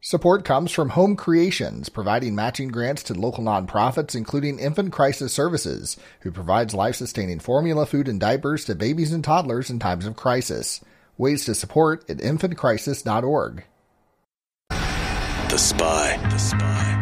Support comes from Home Creations, providing matching grants to local nonprofits, including Infant Crisis Services, who provides life-sustaining formula, food, and diapers to babies and toddlers in times of crisis. Ways to support at infantcrisis.org. The Spy.